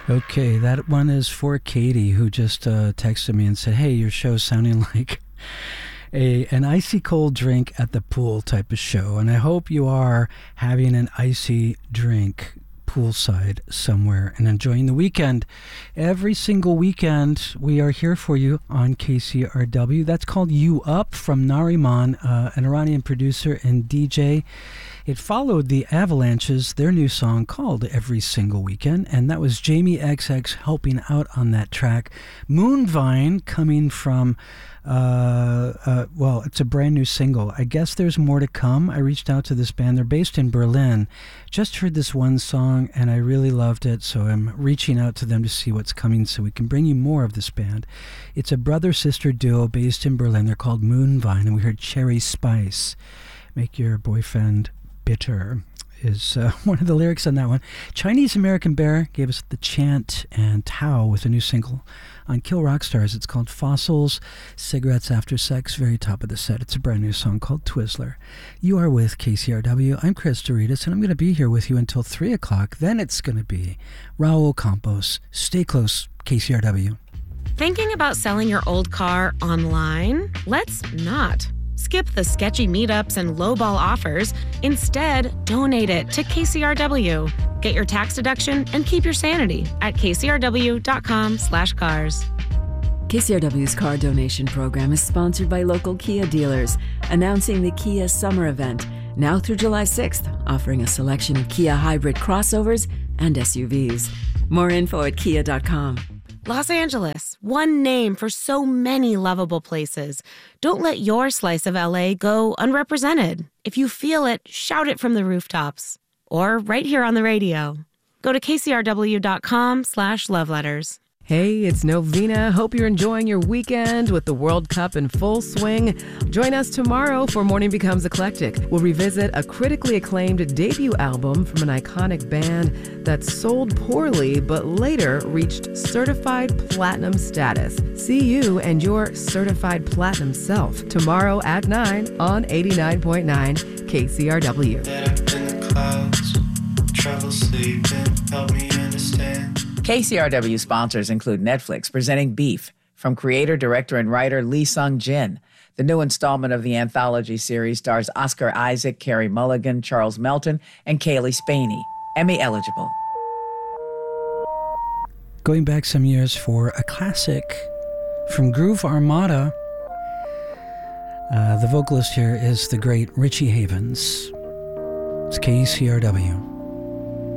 Okay, that one is for Katie, who just texted me and said, hey, your show's sounding like an icy cold drink at the pool type of show. And I hope you are having an icy drink poolside somewhere and enjoying the weekend. Every single weekend, we are here for you on KCRW. That's called You Up from Nariman, an Iranian producer and DJ. It followed the Avalanches, their new song called Every Single Weekend, and that was Jamie XX helping out on that track. Moonvine coming from, it's a brand new single. I guess there's more to come. I reached out to this band. They're based in Berlin. Just heard this one song, and I really loved it, so I'm reaching out to them to see what's coming so we can bring you more of this band. It's a brother-sister duo based in Berlin. They're called Moonvine, and we heard Cherry Spice. Make your boyfriend bitter is one of the lyrics on that one. Chinese American Bear gave us The Chant and Tao with a new single on Kill Rock Stars. It's called Fossils, Cigarettes After Sex, very top of the set. It's a brand new song called Twizzler. You are with KCRW. I'm Chris Doritas, and I'm going to be here with you until 3 o'clock. Then it's going to be Raul Campos. Stay close, KCRW. Thinking about selling your old car online? Let's not. Skip the sketchy meetups and lowball offers. Instead, donate it to KCRW. Get your tax deduction and keep your sanity at kcrw.com/cars. KCRW's car donation program is sponsored by local Kia dealers, announcing the Kia Summer Event, now through July 6th, offering a selection of Kia hybrid crossovers and SUVs. More info at kia.com. Los Angeles, one name for so many lovable places. Don't let your slice of LA go unrepresented. If you feel it, shout it from the rooftops. Or right here on the radio. Go to kcrw.com/loveletters. Hey, it's Novena. Hope you're enjoying your weekend with the World Cup in full swing. Join us tomorrow for Morning Becomes Eclectic. We'll revisit a critically acclaimed debut album from an iconic band that sold poorly but later reached certified platinum status. See you and your certified platinum self tomorrow at 9 on 89.9 KCRW. In the clouds, travel sleeping, help me understand. KCRW sponsors include Netflix presenting Beef from creator, director, and writer Lee Sung-jin. The new installment of the anthology series stars Oscar Isaac, Carey Mulligan, Charles Melton, and Kaylee Spaney. Emmy eligible. Going back some years for a classic from Groove Armada. The vocalist here is the great Richie Havens. It's KCRW.